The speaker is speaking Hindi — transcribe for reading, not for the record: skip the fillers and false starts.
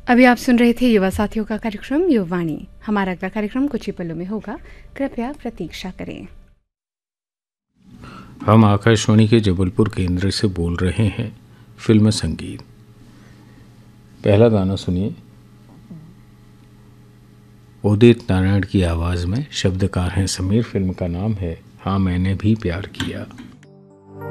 अभी आप सुन रहे थे युवा साथियों का कार्यक्रम युवावाणी। हमारा अगला कार्यक्रम कुछ ही पलों में होगा, कृपया प्रतीक्षा करें। हम आकाशवाणी के जबलपुर केंद्र से बोल रहे हैं। फिल्म संगीत, पहला गाना सुनिए। उदित नारायण की आवाज़ में, शब्दकार हैं समीर, फिल्म का नाम है हाँ मैंने भी प्यार किया।